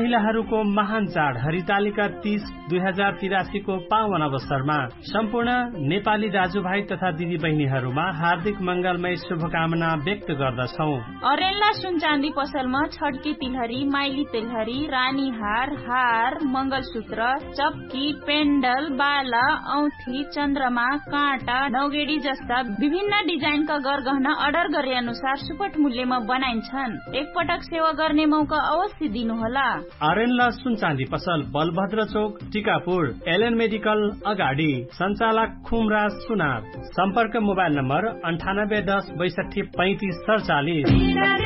महिलाहरूको महान चाड हरितालिका 30 2083 को पावन अवसरमा सम्पूर्ण नेपाली दाजुभाइ तथा दिदी बहिनीहरूमा हार्दिक मंगलमय शुभकामना व्यक्त गर्दछौ। अरेन्ला सुन चाँदी पसलमा छड्की तिलहरी, माइली तिलहरी, रानी हार, मंगलसूत्र, चप्की, पेन्डल, बाला, औँठी, चन्द्रमा, काँटा, नौगेडी जस्ता विभिन्न डिजाइनका गरगहना अर्डर गरे अनुसार सुपट मूल्यमा बनाइन्छन्। एकपटक सेवा गर्ने मौका अवश्य दिनुहोला। अरेन्ला सुन चाँदी पसल बलभद्र चोक, टिकापुर, एलएन मेडिकल अगाडि, सञ्चालक खुमराज सुनार। सम्पर्क मोबाइल नम्बर 9810 62 35 47।